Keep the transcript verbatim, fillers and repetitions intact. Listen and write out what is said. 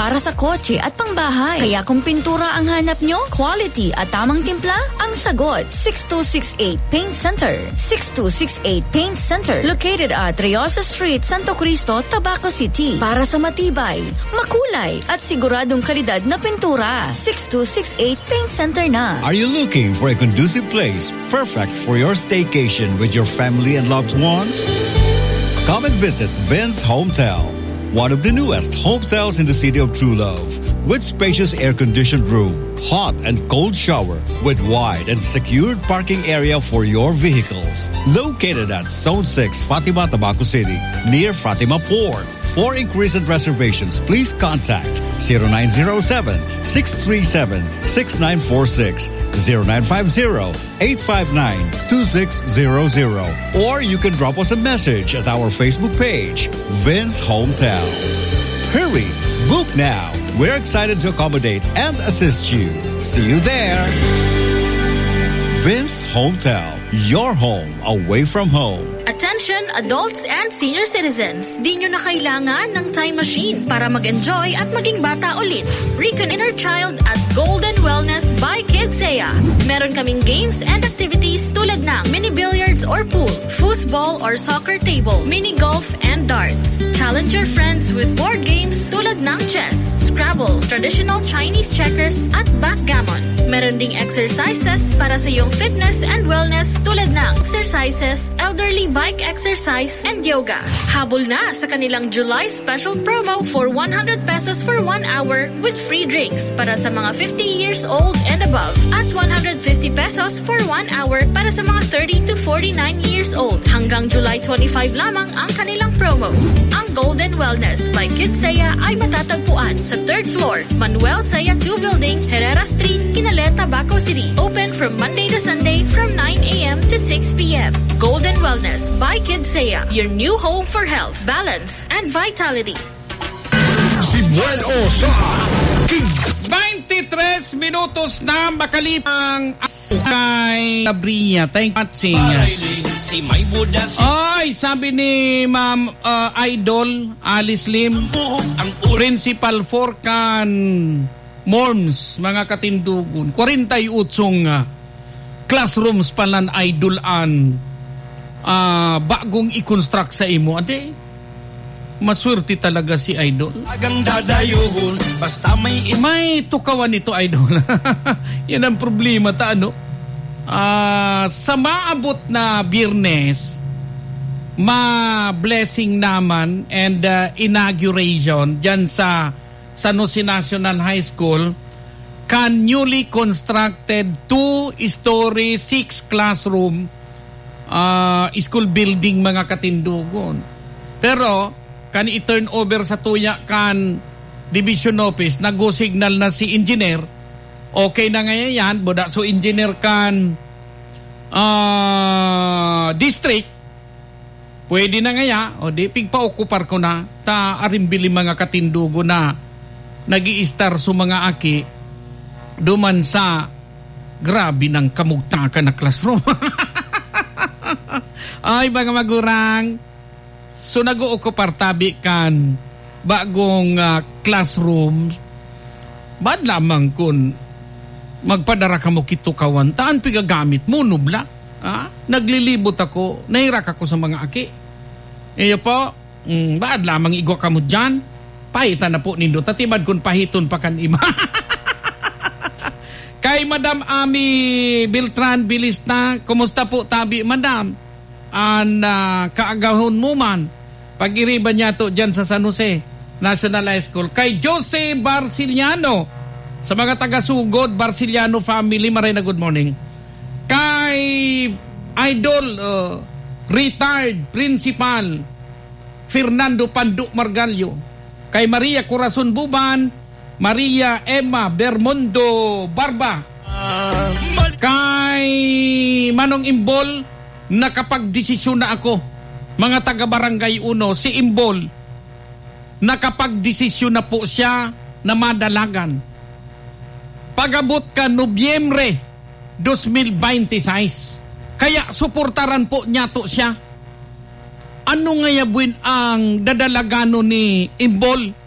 para sa kotse at pangbahay. Kaya kung pintura ang hanap nyo, quality at tamang timpla, ang sagot, six two six eight Paint Center. six two six eight Paint Center. Located at Riosa Street, Santo Cristo, Tabaco City. Para sa matibay, makulay at siguradong kalidad na pintura. six two six eight Paint Center na. Are you looking for a conducive place perfect for your staycation with your family and loved ones? Come and visit Vince Hometel, one of the newest hotels in the city of True Love, with spacious air-conditioned room, hot and cold shower, with wide and secured parking area for your vehicles. Located at Zone six, Fatima, Tabaco City, near Fatima Port. For inquiries and reservations, please contact zero nine zero seven, six three seven, six nine four six, zero nine five zero, eight five nine, two six zero zero, or you can drop us a message at our Facebook page, Vince Hometel. Hurry! Book now! We're excited to accommodate and assist you. See you there! Vince Hometel, your home away from home. Attention adults and senior citizens, di nyo na kailangan ng time machine para mag-enjoy at maging bata ulit. Recon inner child at Golden Wellness by Kidsaya. Meron kaming games and activities tulad ng mini billiards or pool, foosball or soccer table, mini golf and darts. Challenge your friends with board games tulad ng chess, Scrabble, traditional Chinese checkers at backgammon. Meron ding exercises para sa iyong fitness and wellness tulad ng exercises, elderly bike exercise, and yoga. Habol na sa kanilang July special promo for one hundred pesos for one hour with free drinks para sa mga fifty years old and above at one hundred fifty pesos for one hour para sa mga thirty to forty-nine years old. Hanggang July twenty-fifth lamang ang kanilang promo. Ang Golden Wellness by Kidsaya ay matatagpuan sa third floor, Manuel Saya two Building, Herrera Street, Kinaleta, Tabaco City. Open from Monday to Sunday from nine a.m. to six p.m. Golden Wellness by Kidsaya, your new home for health, balance, and vitality. Si Bueno sa twenty-tres minutos na makalipang kay Labria. Thank you, si Ay, sabi ni Ma'am uh, Idol Alice Lim, Principal Forcan Morms, mga katindugon, forty-eight uh, classrooms palan Idol an uh, bagong i-construct sa imo. Ade, maswerte talaga si Idol. Agang dadayuhon, basta may is- May tukawan ito, Idol. Yan ang problema ta, ano? Uh, sa maabot na Biyernes, ma-blessing naman and uh, inauguration dyan sa San Jose National High School, can newly constructed two-story, six classroom uh, school building, mga katindugon. Pero kan i-turn over sa tuya kan division office, nag-signal na si engineer, okay na ngayon yan, boda so engineer kan uh, district, pwede na ngaya, o di pigpa-okupar ko na, ta arimbili mga katindugo na nag-i-star sa mga aki, duman sa grabe ng kamugtakan na classroom. Ay, mga magurang, so nag-uokupar tabi kan bagong uh, classroom, bad lamang kun magpadara ka mo kito kawan, taan pigagamit mo, nubla. Ha? Naglilibot ako, nahirak ako sa mga aki. Iyo po, mm, bad lamang igwa ka mo dyan, pahitan na po nindo, tatibad kun pahiton pa kan ima. Kay Madam Ami Beltran Bilista, kumusta po tabi, Madam? An uh, kaagahon mo man, pag-iriban niya to dyan sa San Jose National High School. Kay Jose Barciliano, sa mga taga-sugod, Barciliano family, maray na good morning. Kay Idol, uh, retired principal, Fernando Pandu Margallo. Kay Maria Corazon Buban, Maria Emma Bermondo Barba. Kay Manong Imbol, nakapag-desisyon na ako. Mga taga-barangay uno, si Imbol, nakapag-desisyon na po siya na madalagan. Pagabot ka Nobyembre twenty twenty-six. Kaya suportaran po niya to siya. Ano nga yabuin ang dadalagano ni Imbol?